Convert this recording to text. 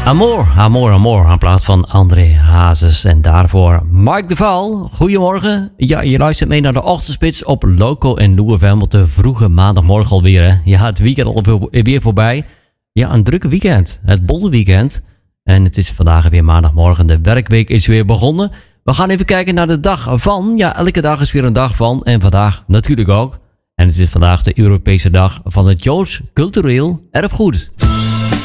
Amor, Amor, Amor, aan plaats van André Hazes. En daarvoor Mike de Vaal. Goedemorgen. Ja, je luistert mee naar de Ochtendspits op Loco en New FM op de vroege maandagmorgen alweer. Hè? Ja, het weekend alweer voorbij. Ja, een drukke weekend. Het bollenweekend. En het is vandaag weer maandagmorgen. De werkweek is weer begonnen. We gaan even kijken naar de dag van. Ja, elke dag is weer een dag van. En vandaag natuurlijk ook. En het is vandaag de Europese dag van het Joods cultureel erfgoed.